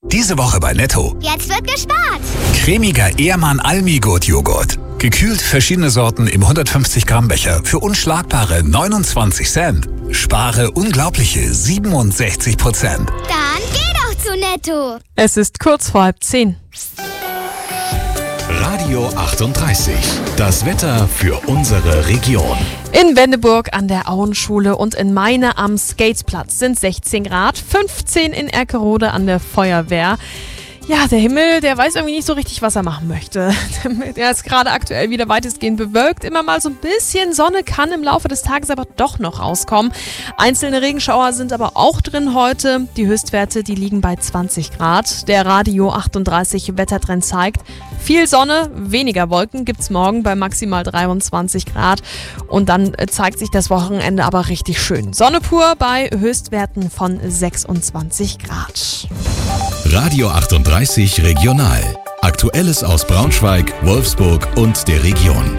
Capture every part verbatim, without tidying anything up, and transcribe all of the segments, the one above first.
Diese Woche bei Netto. Jetzt wird gespart. Cremiger Ehrmann Almigurt-Joghurt. Gekühlt verschiedene Sorten im hundertfünfzig Gramm Becher für unschlagbare neunundzwanzig Cent. Spare unglaubliche siebenundsechzig Prozent. Dann geh doch zu Netto. Es ist kurz vor halb zehn. Radio achtunddreißig. Das Wetter für unsere Region. In Wendeburg an der Auenschule und in Meine am Skateplatz sind sechzehn Grad, fünfzehn in Erkerode an der Feuerwehr. Ja, der Himmel, der weiß irgendwie nicht so richtig, was er machen möchte. Der ist gerade aktuell wieder weitestgehend bewölkt. Immer mal so ein bisschen Sonne kann im Laufe des Tages aber doch noch rauskommen. Einzelne Regenschauer sind aber auch drin heute. Die Höchstwerte, die liegen bei zwanzig Grad. Der Radio achtunddreißig Wettertrend zeigt, viel Sonne, weniger Wolken gibt's morgen bei maximal dreiundzwanzig Grad. Und dann zeigt sich das Wochenende aber richtig schön. Sonne pur bei Höchstwerten von sechsundzwanzig Grad. Radio achtunddreißig Regional. Aktuelles aus Braunschweig, Wolfsburg und der Region.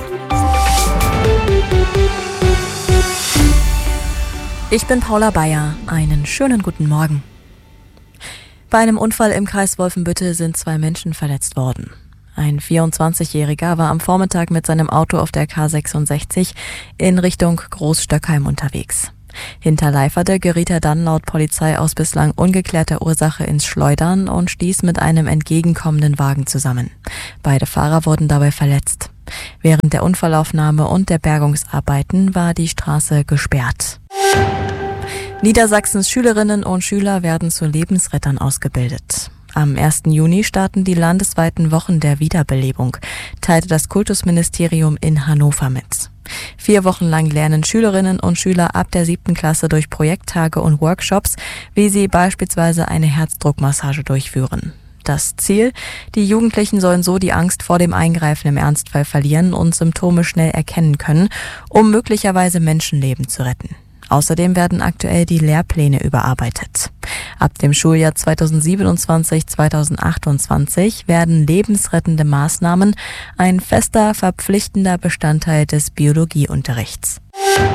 Ich bin Paula Bayer. Einen schönen guten Morgen. Bei einem Unfall im Kreis Wolfenbüttel sind zwei Menschen verletzt worden. Ein vierundzwanzigjähriger war am Vormittag mit seinem Auto auf der K sechsundsechzig in Richtung Großstöckheim unterwegs. Hinter Leiferde geriet er dann laut Polizei aus bislang ungeklärter Ursache ins Schleudern und stieß mit einem entgegenkommenden Wagen zusammen. Beide Fahrer wurden dabei verletzt. Während der Unfallaufnahme und der Bergungsarbeiten war die Straße gesperrt. Niedersachsens Schülerinnen und Schüler werden zu Lebensrettern ausgebildet. Am ersten Juni starten die landesweiten Wochen der Wiederbelebung, teilte das Kultusministerium in Hannover mit. Vier Wochen lang lernen Schülerinnen und Schüler ab der siebten Klasse durch Projekttage und Workshops, wie sie beispielsweise eine Herzdruckmassage durchführen. Das Ziel? Die Jugendlichen sollen so die Angst vor dem Eingreifen im Ernstfall verlieren und Symptome schnell erkennen können, um möglicherweise Menschenleben zu retten. Außerdem werden aktuell die Lehrpläne überarbeitet. Ab dem Schuljahr zweitausendsiebenundzwanzig zweitausendachtundzwanzig werden lebensrettende Maßnahmen ein fester, verpflichtender Bestandteil des Biologieunterrichts.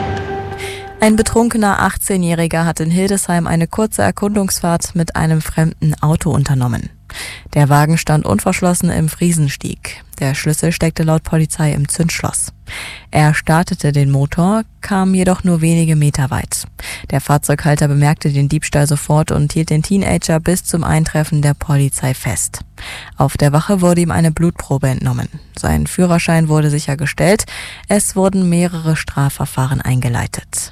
Ein betrunkener achtzehnjähriger hat in Hildesheim eine kurze Erkundungsfahrt mit einem fremden Auto unternommen. Der Wagen stand unverschlossen im Friesenstieg. Der Schlüssel steckte laut Polizei im Zündschloss. Er startete den Motor, kam jedoch nur wenige Meter weit. Der Fahrzeughalter bemerkte den Diebstahl sofort und hielt den Teenager bis zum Eintreffen der Polizei fest. Auf der Wache wurde ihm eine Blutprobe entnommen. Sein Führerschein wurde sichergestellt. Es wurden mehrere Strafverfahren eingeleitet.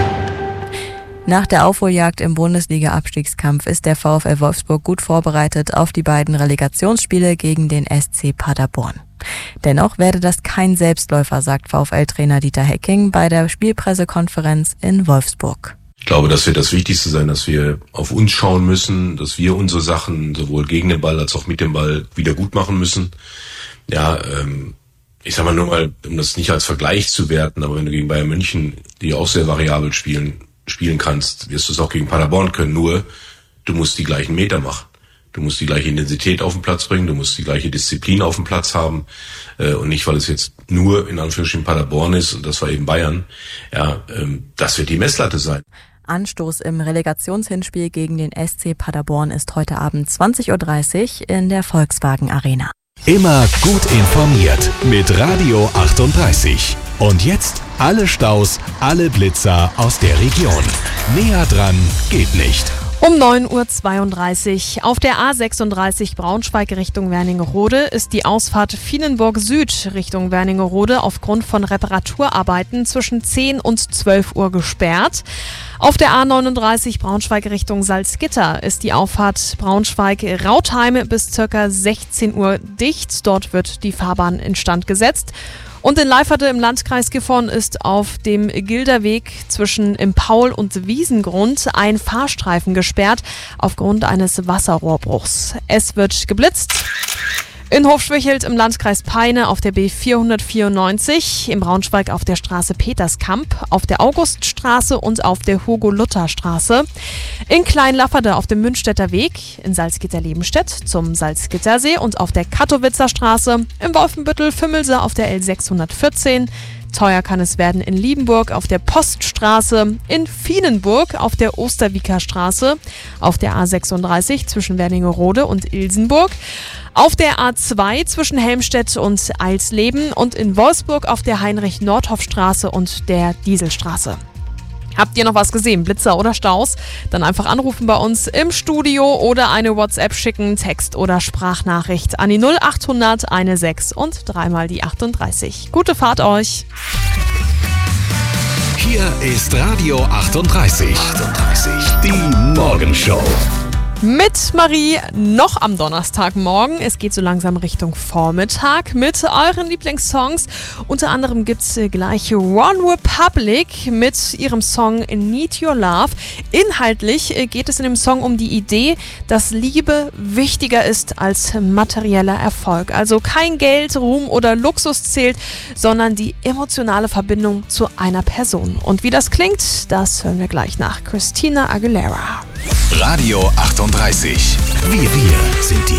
Nach der Aufholjagd im Bundesliga-Abstiegskampf ist der VfL Wolfsburg gut vorbereitet auf die beiden Relegationsspiele gegen den S C Paderborn. Dennoch werde das kein Selbstläufer, sagt VfL-Trainer Dieter Hecking bei der Spielpressekonferenz in Wolfsburg. Ich glaube, das wird das Wichtigste sein, dass wir auf uns schauen müssen, dass wir unsere Sachen sowohl gegen den Ball als auch mit dem Ball wieder gut machen müssen. Ja, ähm, ich sag mal nur mal, um das nicht als Vergleich zu werten, aber wenn du gegen Bayern München, die auch sehr variabel spielen, spielen kannst, wirst du es auch gegen Paderborn können, nur du musst die gleichen Meter machen. Du musst die gleiche Intensität auf den Platz bringen, du musst die gleiche Disziplin auf dem Platz haben äh, und nicht, weil es jetzt nur in Anführungsstrichen Paderborn ist und das war eben Bayern. Ja, ähm, das wird die Messlatte sein. Anstoß im Relegationshinspiel gegen den S C Paderborn ist heute Abend zwanzig Uhr dreißig in der Volkswagen Arena. Immer gut informiert mit Radio achtunddreißig. Und jetzt alle Staus, alle Blitzer aus der Region. Näher dran geht nicht. Um neun Uhr zweiunddreißig auf der A sechsunddreißig Braunschweig Richtung Wernigerode ist die Ausfahrt Vienenburg Süd Richtung Wernigerode aufgrund von Reparaturarbeiten zwischen zehn und zwölf Uhr gesperrt. Auf der A neununddreißig Braunschweig Richtung Salzgitter ist die Auffahrt Braunschweig-Rautheim bis ca. sechzehn Uhr dicht. Dort wird die Fahrbahn instand gesetzt. Und in Leiferde im Landkreis Gifhorn ist auf dem Gilderweg zwischen im Paul- und Wiesengrund ein Fahrstreifen gesperrt aufgrund eines Wasserrohrbruchs. Es wird geblitzt. In Hofschwächelt im Landkreis Peine auf der B vierhundertvierundneunzig, in Braunschweig auf der Straße Peterskamp, auf der Auguststraße und auf der Hugo-Luther-Straße. In Kleinlafferde auf dem Münstetter Weg, in Salzgitter-Lebenstedt zum Salzgittersee und auf der Kattowitzer Straße, im Wolfenbüttel-Vimmelse auf der L sechshundertvierzehn, Teuer kann es werden in Liebenburg auf der Poststraße, in Vienenburg auf der Osterwieker Straße, auf der A sechsunddreißig zwischen Wernigerode und Ilsenburg, auf der A zwei zwischen Helmstedt und Eilsleben und in Wolfsburg auf der Heinrich-Nordhoff-Straße und der Dieselstraße. Habt ihr noch was gesehen, Blitzer oder Staus? Dann einfach anrufen bei uns im Studio oder eine WhatsApp schicken, Text- oder Sprachnachricht an die null achthundert sechzehn und dreimal die achtunddreißig. Gute Fahrt euch! Hier ist Radio achtunddreißig. achtunddreißig. Die Morgenshow. Mit Marie noch am Donnerstagmorgen. Es geht so langsam Richtung Vormittag mit euren Lieblingssongs. Unter anderem gibt es gleich One Republic mit ihrem Song Need Your Love. Inhaltlich geht es in dem Song um die Idee, dass Liebe wichtiger ist als materieller Erfolg. Also kein Geld, Ruhm oder Luxus zählt, sondern die emotionale Verbindung zu einer Person. Und wie das klingt, das hören wir gleich nach Christina Aguilera. Radio achtunddreißig. Wir, wir sind die